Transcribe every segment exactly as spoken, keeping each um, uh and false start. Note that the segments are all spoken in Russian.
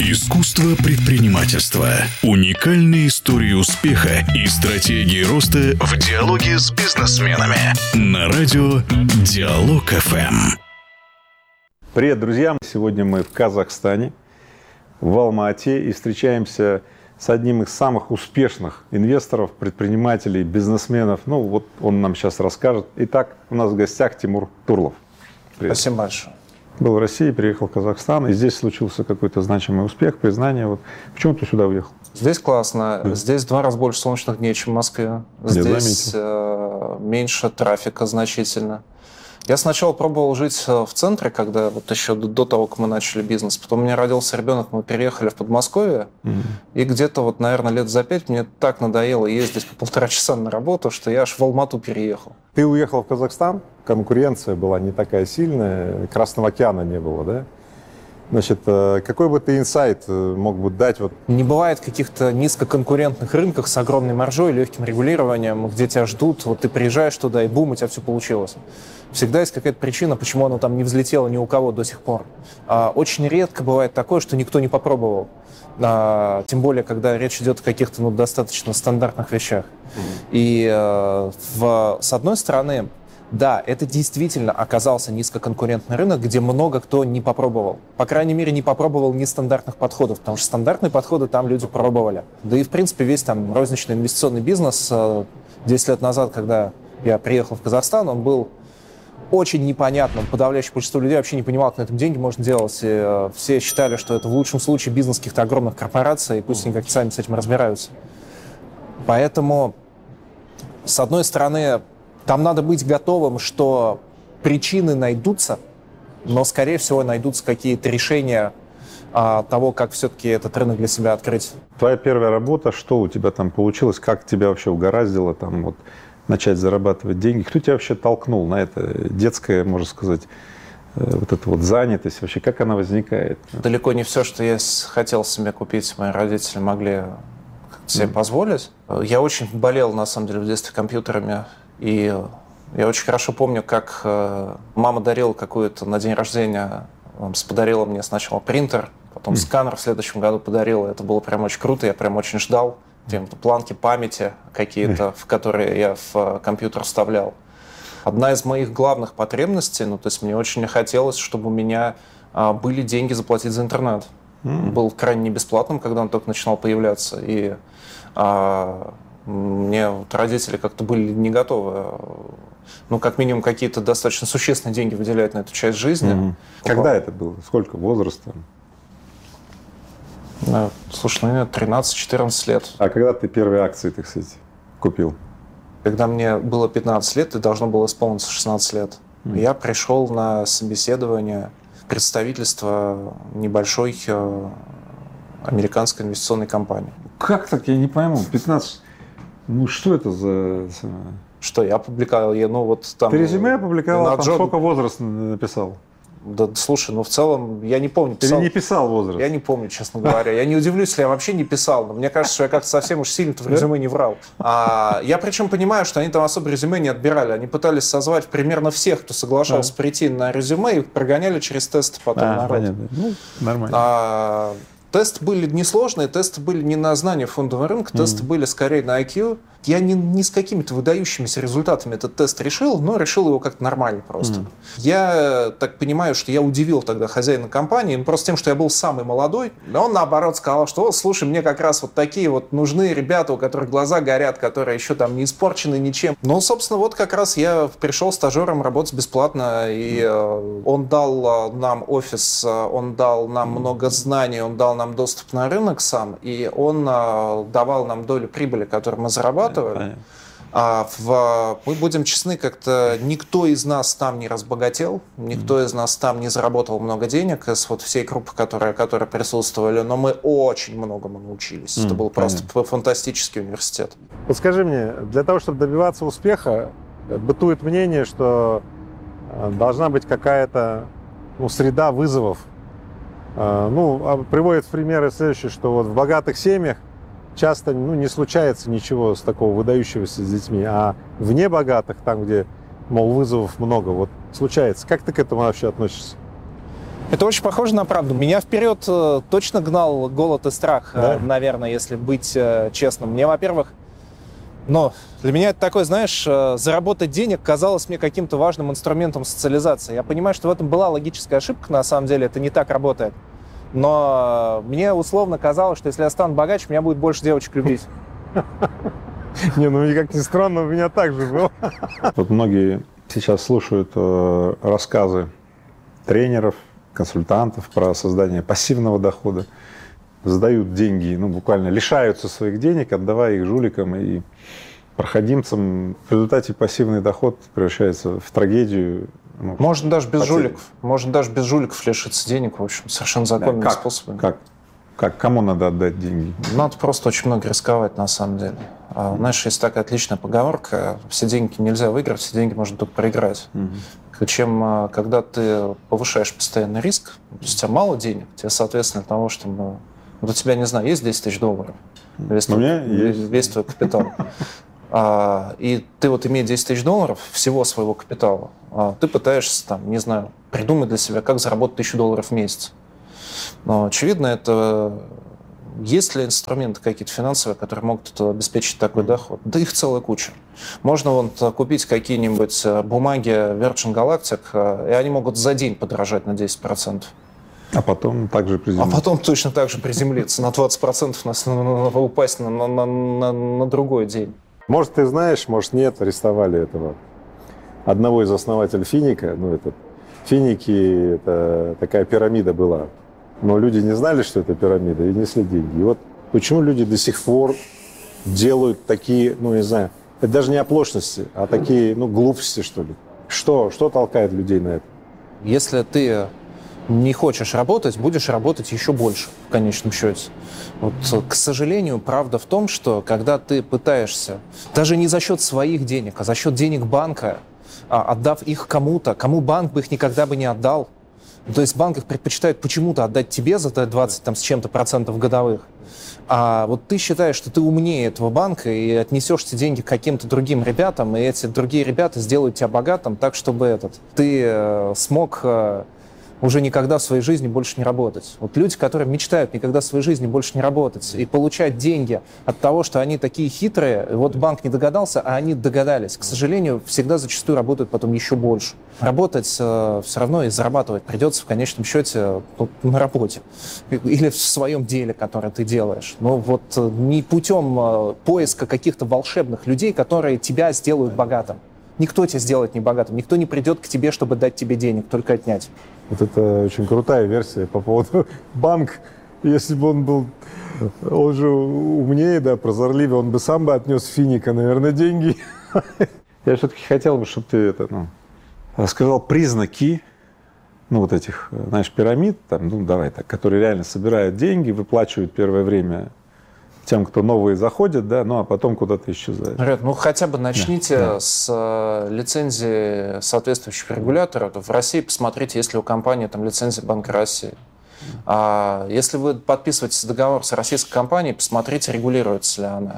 Искусство предпринимательства. Уникальные истории успеха и стратегии роста в диалоге с бизнесменами. На радио Диалог эф эм. Привет, друзья! Сегодня мы в Казахстане, в Алма-Ате, и встречаемся с одним из самых успешных инвесторов, предпринимателей, бизнесменов. Ну, вот он нам сейчас расскажет. Итак, у нас в гостях Тимур Турлов. Привет. Спасибо большое. Был в России, приехал в Казахстан, и здесь случился какой-то значимый успех, признание. Вот. Почему ты сюда уехал? Здесь классно. Да. Здесь в два раза больше солнечных дней, чем в Москве. Здесь э, меньше трафика значительно. Я сначала пробовал жить в центре, когда вот еще до, до того, как мы начали бизнес. Потом у меня родился ребенок, мы переехали в Подмосковье. Mm-hmm. И где-то вот, наверное, лет за пять мне так надоело ездить по полтора часа на работу, что я аж в Алмату переехал. Ты уехал в Казахстан, конкуренция была не такая сильная, Красного океана не было, да? Значит, какой бы ты инсайт мог бы дать? Вот... Не бывает каких-то низкоконкурентных рынках с огромной маржой, легким регулированием, где тебя ждут, вот ты приезжаешь туда, и бум, у тебя все получилось. Всегда есть какая-то причина, почему оно там не взлетело ни у кого до сих пор. А, очень редко бывает такое, что никто не попробовал. А, тем более, когда речь идет о каких-то ну, достаточно стандартных вещах. Mm-hmm. И а, в, с одной стороны, да, это действительно оказался низкоконкурентный рынок, где много кто не попробовал. По крайней мере, не попробовал нестандартных подходов, потому что стандартные подходы там люди пробовали. Да и, в принципе, весь там розничный инвестиционный бизнес десять лет назад, когда я приехал в Казахстан, он был очень непонятным. Подавляющее большинство людей вообще не понимало, как на этом деньги можно делать. И все считали, что это в лучшем случае бизнес каких-то огромных корпораций, и пусть они как-то сами с этим разбираются. Поэтому, с одной стороны, там надо быть готовым, что причины найдутся, но, скорее всего, найдутся какие-то решения а, того, как все-таки этот рынок для себя открыть. Твоя первая работа, что у тебя там получилось? Как тебя вообще угораздило там вот начать зарабатывать деньги? Кто тебя вообще толкнул на это? Детская, можно сказать, вот эта вот занятость, вообще как она возникает? Далеко не все, что я хотел себе купить, мои родители могли себе mm. позволить. Я очень болел, на самом деле, в детстве компьютерами. И я очень хорошо помню, как э, мама дарила какую-то на день рождения, э, подарила мне сначала принтер, потом mm. сканер в следующем году подарила. Это было прям очень круто, я прям очень ждал. Тем, планки памяти какие-то, mm. в которые я в э, компьютер вставлял. Одна из моих главных потребностей, ну то есть мне очень хотелось, чтобы у меня э, были деньги заплатить за интернет. Mm. Был крайне бесплатным, когда он только начинал появляться. И э, мне вот родители как-то были не готовы, ну, как минимум, какие-то достаточно существенные деньги выделять на эту часть жизни. Mm-hmm. Когда это было? Сколько возраста? Ну, слушай, ну, тринадцать-четырнадцать лет. А когда ты первые акции, так сказать, купил? Когда мне было пятнадцать лет, и должно было исполниться шестнадцать лет. Mm-hmm. Я пришел на собеседование в представительство небольшой э, американской инвестиционной компании. Как так? Я не пойму. пятнадцать... Ну, что это за... Что я опубликовал? Я, ну, вот там... Ты резюме опубликовал, а там Джон... сколько возраст написал? Да, слушай, ну, в целом, я не помню. Писал... Или не писал возраст? Я не помню, честно говоря. Я не удивлюсь, если я вообще не писал. Но мне кажется, что я как-то совсем уж сильно в резюме не врал. А, я причем понимаю, что они там особо резюме не отбирали. Они пытались созвать примерно всех, кто соглашался а. прийти на резюме, и прогоняли через тесты потом а, народ. Понятно. Ну, нормально. А, тесты были несложные, тесты были не на знание фондового рынка, тесты mm-hmm. были скорее на ай кью. Я не, не с какими-то выдающимися результатами этот тест решил, но решил его как-то нормально просто. Mm. Я так понимаю, что я удивил тогда хозяина компании, ну, просто тем, что я был самый молодой. Но он, наоборот, сказал, что, слушай, мне как раз вот такие вот нужны ребята, у которых глаза горят, которые еще там не испорчены ничем. Ну, собственно, вот как раз я пришел стажером работать бесплатно, и э, он дал э, нам офис, э, он дал нам много знаний, он дал нам доступ на рынок сам, и он э, давал нам долю прибыли, которую мы зарабатывали. А в, мы будем честны, как-то никто из нас там не разбогател, никто mm. из нас там не заработал много денег из вот всей группы, которые, которые присутствовали, но мы очень многому научились. Mm, Это был понятно. Просто фантастический университет. Вот скажи мне, для того, чтобы добиваться успеха, бытует мнение, что должна быть какая-то ну, среда вызовов. Ну, приводят в примеры следующие, что вот в богатых семьях часто ну, не случается ничего с такого выдающегося с детьми, а вне богатых, там, где, мол, вызовов много, вот случается. Как ты к этому вообще относишься? Это очень похоже на правду. Меня вперед э, точно гнал голод и страх, Да? э, наверное, если быть э, честным. Мне, во-первых, но для меня это такое, знаешь, э, заработать денег казалось мне каким-то важным инструментом социализации. Я понимаю, что в этом была логическая ошибка, на самом деле это не так работает. Но э, мне условно казалось, что если я стану богаче, меня будет больше девочек любить. Не, ну как ни странно, у меня так же было. Вот многие сейчас слушают э, рассказы тренеров, консультантов про создание пассивного дохода, сдают деньги, ну буквально лишаются своих денег, отдавая их жуликам и проходимцам. В результате пассивный доход превращается в трагедию. Ну, Можно даже без потерь. жуликов. Можно даже без жуликов лишиться денег, в общем, совершенно законными Да, как? способами. Как? Как? Кому надо отдать деньги? Надо просто очень много рисковать, на самом деле. А, знаешь, есть такая отличная поговорка: все деньги нельзя выиграть, все деньги можно только проиграть. Угу. Чем, когда ты повышаешь постоянный риск, то есть у тебя мало денег, тебе, соответственно, того, что... Ну, вот у тебя, не знаю, есть десять тысяч долларов, весь, У твой, меня есть. весь твой капитал. А, и ты вот, имея десять тысяч долларов, всего своего капитала, а, ты пытаешься, там, не знаю, придумать для себя, как заработать тысячу долларов в месяц. Но, очевидно, это... Есть ли инструменты какие-то финансовые, которые могут обеспечить такой доход? Да их целая куча. Можно вот купить какие-нибудь бумаги Virgin Galactic, и они могут за день подорожать на десять процентов. А потом также А приземлиться. потом точно так же приземлиться на двадцать процентов, на, на, упасть на, на, на, на другой день. Может, ты знаешь, может, нет, арестовали этого одного из основателей Финика. Ну, этот Финики, это такая пирамида была. Но люди не знали, что это пирамида, и несли деньги. И вот почему люди до сих пор делают такие, ну, не знаю, это даже не оплошности, а такие, ну, глупости, что ли. Что, что толкает людей на это? Если ты не хочешь работать, будешь работать еще больше, в конечном счете. Вот, к сожалению, правда в том, что когда ты пытаешься, даже не за счет своих денег, а за счет денег банка, отдав их кому-то, кому банк бы их никогда бы не отдал, то есть банк их предпочитает почему-то отдать тебе за двадцать там, с чем-то процентов годовых, а вот ты считаешь, что ты умнее этого банка и отнесешь эти деньги к каким-то другим ребятам, и эти другие ребята сделают тебя богатым так, чтобы этот, ты э, смог э, уже никогда в своей жизни больше не работать. Вот люди, которые мечтают никогда в своей жизни больше не работать и получать деньги от того, что они такие хитрые, вот банк не догадался, а они догадались. К сожалению, всегда зачастую работают потом еще больше. Работать э, все равно и зарабатывать придется в конечном счете ну, на работе или в своем деле, которое ты делаешь. Но вот э, не путем э, поиска каких-то волшебных людей, которые тебя сделают богатым. Никто тебя сделает не богатым, никто не придет к тебе, чтобы дать тебе денег, только отнять. Вот это очень крутая версия по поводу банк. Если бы он был, он же умнее, да, прозорливее, он бы сам бы отнес Финика, наверное, деньги. Я все-таки хотел бы, чтобы ты это, ну, рассказал признаки, ну, вот этих, знаешь, пирамид, там, ну, давай так, которые реально собирают деньги, выплачивают первое время тем, кто новые заходят, да, ну, а потом куда-то исчезают. Ребят, ну хотя бы начните Да, да. с э, лицензии соответствующих регуляторов. В России посмотрите, есть ли у компании там лицензия Банка России. А если вы подписываетесь договор с российской компанией, посмотрите, регулируется ли она.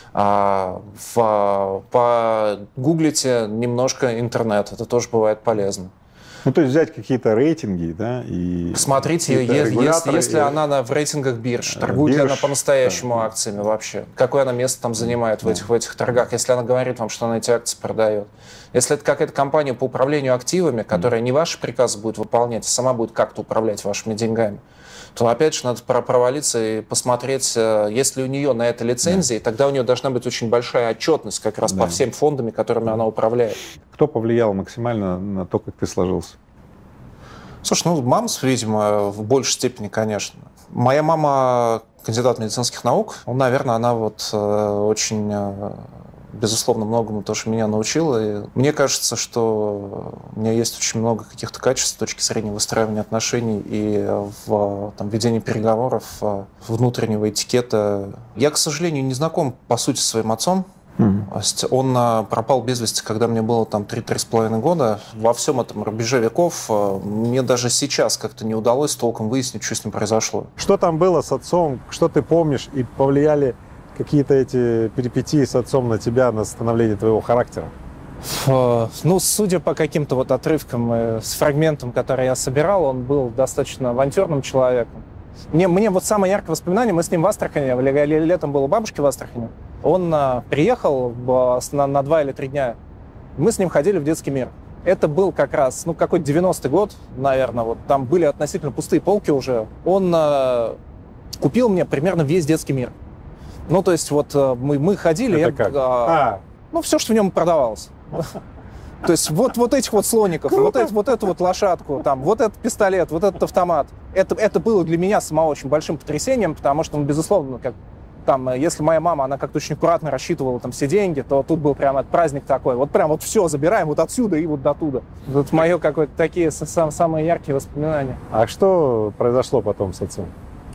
А, в, погуглите немножко интернет, это тоже бывает полезно. Ну, то есть взять какие-то рейтинги, да, и... Посмотрите, если, если, если и... она на, в рейтингах бирж, торгует бирж, ли она по-настоящему да. акциями вообще, какое она место там занимает да. в, этих, в этих торгах, если она говорит вам, что она эти акции продает. Если это какая-то компания по управлению активами, которая не ваши приказы будет выполнять, а сама будет как-то управлять вашими деньгами, то опять же надо провалиться и посмотреть, есть ли у нее на это лицензия, да. и тогда у нее должна быть очень большая отчетность как раз да. по всем фондам, которыми она управляет. Кто повлиял максимально на то, как ты сложился? Слушай, ну, мама, видимо, в большей степени, конечно. Моя мама кандидат медицинских наук. Ну, наверное, она вот э, очень, э, безусловно, многому тоже меня научила. И мне кажется, что у меня есть очень много каких-то качеств с точки зрения выстраивания отношений и в там, ведении переговоров, внутреннего этикета. Я, к сожалению, не знаком, по сути, с своим отцом. Mm-hmm. Он а, пропал без вести, когда мне было там три-три с половиной года. Во всем этом рубеже веков а, мне даже сейчас как-то не удалось толком выяснить, что с ним произошло. Что там было с отцом? Что ты помнишь? И повлияли какие-то эти перипетии с отцом на тебя, на становление твоего характера? Ну, судя по каким-то вот отрывкам, с фрагментом, который я собирал, он был достаточно авантюрным человеком. Мне, мне вот самое яркое воспоминание, мы с ним в Астрахани, летом был у бабушки в Астрахани. Он а, приехал на, на два или три дня, мы с ним ходили в детский мир. Это был как раз, ну, какой-то девяностый год, наверное, вот там были относительно пустые полки уже. Он а, купил мне примерно весь детский мир. Ну, то есть вот мы, мы ходили... Это как? А, а. Ну, все, что в нем продавалось. То есть вот, вот этих вот слоников, вот, эти, вот эту вот лошадку, там, вот этот пистолет, вот этот автомат. Это, это было для меня самого очень большим потрясением, потому что, ну, безусловно, как, там, если моя мама, она как-то очень аккуратно рассчитывала там все деньги, то тут был прям праздник такой. Вот прям вот все забираем вот отсюда и вот до туда. Вот мое какое-то такие сам, самые яркие воспоминания. А что произошло потом с отцом?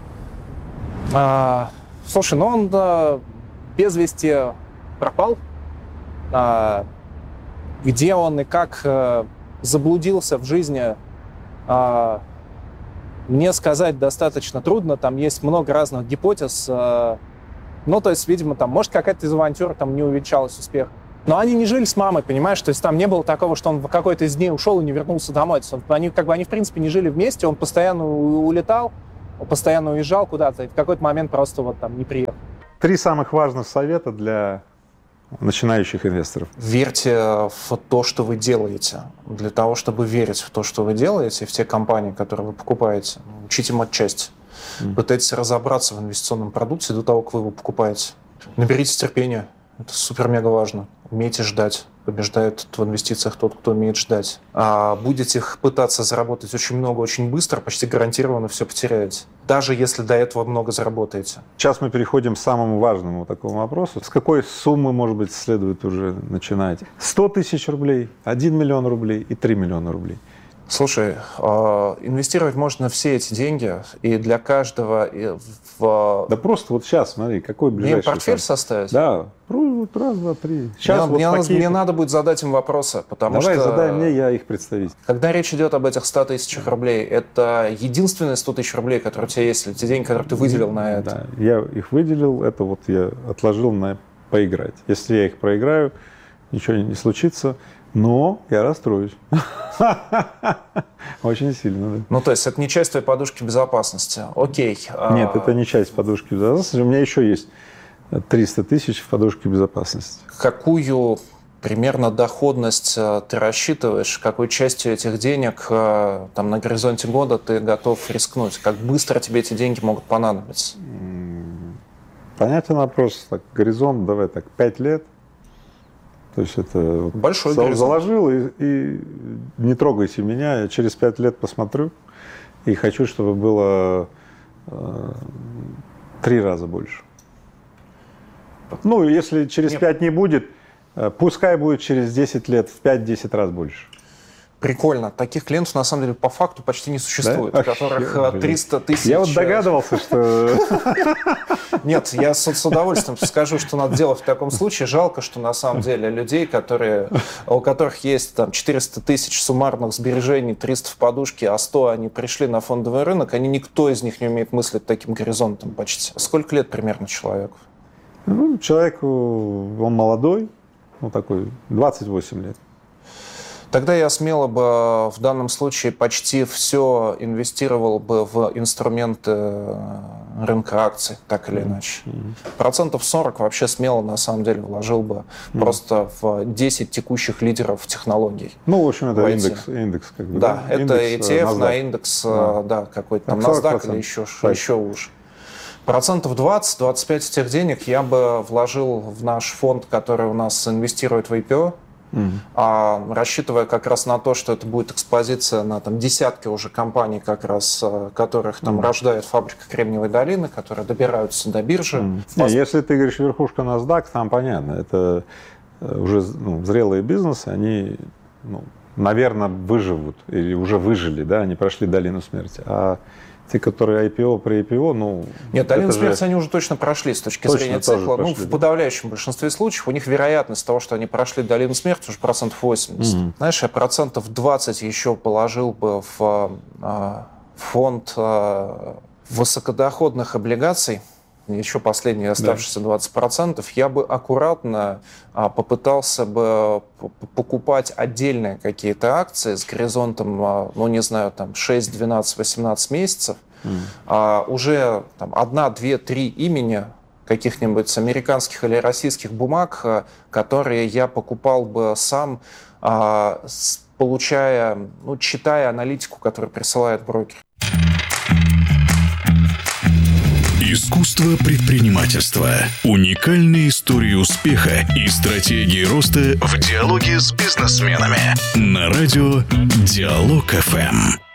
А, слушай, ну он да, без вести пропал. А, где он и как а, заблудился в жизни, а, мне сказать достаточно трудно. Там есть много разных гипотез. А, ну, то есть, видимо, там, может, какая-то из авантюр там не увенчалась успехом. Но они не жили с мамой, понимаешь? То есть там не было такого, что он в какой-то из дней ушел и не вернулся домой. То есть, он, они, как бы, они, в принципе, не жили вместе. Он постоянно улетал, он постоянно уезжал куда-то. И в какой-то момент просто вот там не приехал. Три самых важных совета для начинающих инвесторов. Верьте в то, что вы делаете. Для того, чтобы верить в то, что вы делаете, в те компании, которые вы покупаете, учите матчасть. Mm. Пытайтесь разобраться в инвестиционном продукте до того, как вы его покупаете. Наберитесь терпения. Это супер-мега важно. Умейте ждать. Побеждает в инвестициях тот, кто умеет ждать. А будете пытаться заработать очень много, очень быстро, почти гарантированно все потеряете. Даже если до этого много заработаете. Сейчас мы переходим к самому важному такому вопросу. С какой суммы, может быть, следует уже начинать? сто тысяч рублей, один миллион рублей и три миллиона рублей. Слушай, инвестировать можно все эти деньги, и для каждого в... Да просто вот сейчас, смотри, какой ближайший... Мне портфель шаг? составить? Да, вот раз, два, три. Сейчас мне, вот мне, такие... мне надо будет задать им вопросы, потому Давай, что... задай мне, я их представитель. Когда речь идет об этих ста тысячах рублей, это единственные сто тысяч рублей, которые у тебя есть, или те деньги, которые ты выделил на это? Да, я их выделил, это вот я отложил на поиграть. Если я их проиграю, ничего не случится. Но я расстроюсь. Очень сильно, да. Ну, то есть это не часть твоей подушки безопасности. Окей. Нет, это не часть подушки безопасности. У меня еще есть триста тысяч в подушке безопасности. Какую примерно доходность ты рассчитываешь? Какой частью этих денег там, на горизонте года ты готов рискнуть? Как быстро тебе эти деньги могут понадобиться? Понятен вопрос. Так, горизонт, давай так, пять лет. То есть это большой зал, заложил и, и не трогайте меня, я через пять лет посмотрю и хочу, чтобы было э, три раза больше. Ну, если через Нет. пять не будет, э, пускай будет через десять лет в пять-десять раз больше. Прикольно. Таких клиентов, на самом деле, по факту почти не существует, да? которых Ах, триста тысяч. Я вот догадывался, что... Нет, я с удовольствием скажу, что надо делать в таком случае. Жалко, что на самом деле людей, которые, у которых есть там, четыреста тысяч суммарных сбережений, триста в подушке, а сто они пришли на фондовый рынок, они никто из них не умеет мыслить таким горизонтом почти. Сколько лет примерно человеку? Ну, человеку, он молодой, ну такой, двадцать восемь лет. Тогда я смело бы в данном случае почти все инвестировал бы в инструменты рынка акций, так или иначе. Mm-hmm. Процентов сорок вообще смело, на самом деле, вложил бы mm-hmm. просто в десять текущих лидеров технологий. Ну, в общем, это индекс, индекс как бы. Да, да? это индекс, и ти эф NASDAQ. на индекс, yeah. да, какой-то там NASDAQ или еще, еще уже. Процентов двадцать-двадцать пять этих денег я бы вложил в наш фонд, который у нас инвестирует в ай пи о. Mm-hmm. А, рассчитывая как раз на то, что это будет экспозиция на там, десятки уже компаний, как раз, которых там mm-hmm. рождает фабрика Кремниевой долины, которые добираются до биржи. Mm-hmm. Не, если ты говоришь верхушка NASDAQ, там понятно, это уже ну, зрелые бизнесы, они, ну, наверное, выживут или уже выжили, да, они прошли долину смерти. А те, которые ай пи о, при ай пи о, ну... Нет, долину смерти же... они уже точно прошли с точки точно зрения цикла. Прошли, ну, в подавляющем большинстве случаев у них вероятность того, что они прошли долину смерти, уже процентов восемьдесят. Mm-hmm. Знаешь, я процентов двадцать еще положил бы в а, фонд а, высокодоходных облигаций, еще последние оставшиеся двадцать процентов, я бы аккуратно а, попытался бы покупать отдельные какие-то акции с горизонтом, а, ну, не знаю, там шесть, двенадцать, восемнадцать месяцев. Mm. А, уже там, одна, две, три имени каких-нибудь американских или российских бумаг, а, которые я покупал бы сам, а, с, получая, ну, читая аналитику, которую присылает брокер. Искусство предпринимательства. Уникальные истории успеха и стратегии роста в диалоге с бизнесменами. На радио Диалог эф эм.